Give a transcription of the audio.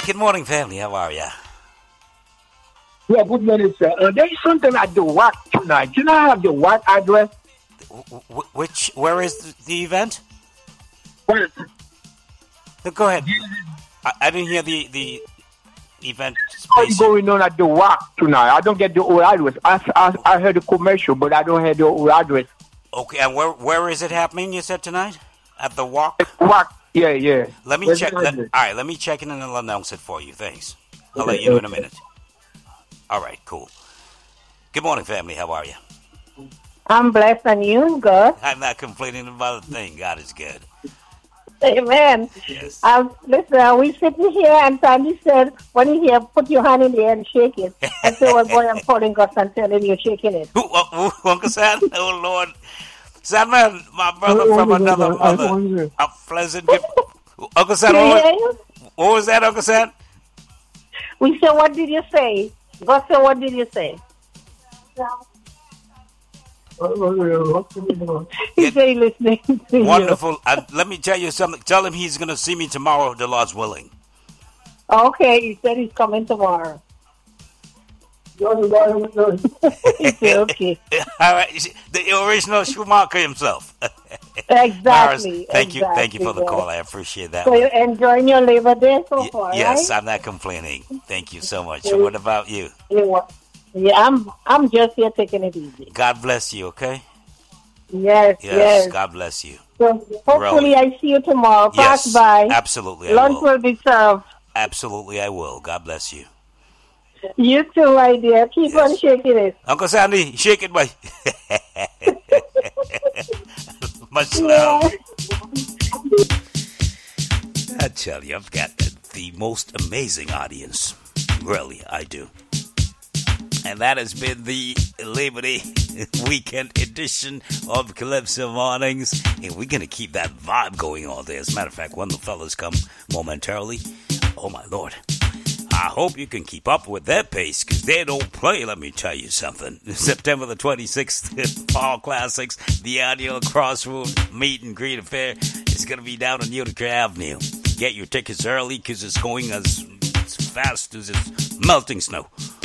Good morning, family. How are you? Yeah, good morning, sir. There is something at the WAC tonight. Can I have the WAC address? Where is the event? Well, Go ahead. I didn't hear the event what's space. going on at the WAC tonight? I don't get the old address. I heard the commercial, but I don't hear the old address. Okay, and where is it happening, you said, tonight? At the walk? WAC, yeah. Let me Where's check. the address? All right, let me check in and I'll announce it for you. Thanks. I'll let you know in a minute. All right, cool. Good morning, family. How are you? I'm blessed and you, God. I'm not complaining about a thing. God is good. Amen. Yes. Listen, we sitting here and Sandy said, when you hear, put your hand in the air and shake it. I said, well, boy, I'm calling God and telling you shaking it. Uncle Sam? Oh, Lord. Sandman, my brother from another mother. A pleasant gift. Uncle Sam, what was that, Uncle Sam? We said, what did you say? God said, what did you say? He said listening to Wonderful. Let me tell you something. Tell him he's going to see me tomorrow, the Lord's willing. Okay, he said he's coming tomorrow. He said, okay. All right. The original Schumacher himself. Exactly. Thank you for the call. I appreciate that. So you're enjoying your Labor Day so far, yes, right? I'm not complaining. Thank you so much. What about you? Yeah, I'm just here taking it easy. God bless you, okay? Yes. God bless you. So hopefully I see you tomorrow. Yes, Pass by. absolutely. Lunch will be served. Absolutely, I will. God bless you. You too, my dear. Keep on shaking it. Uncle Sandy, shake it, boy. Much love. I tell you, I've got the most amazing audience. Really, I do. And that has been the Labor Day weekend edition of Calypso Mornings. And we're going to keep that vibe going all day. As a matter of fact, when the fellas come momentarily, oh my Lord, I hope you can keep up with their pace because they don't play, let me tell you something. September the 26th, Fall Classics, the annual Crossroads Meet and Greet Affair is going to be down on Utica Avenue. Get your tickets early because it's going as fast as it's melting snow.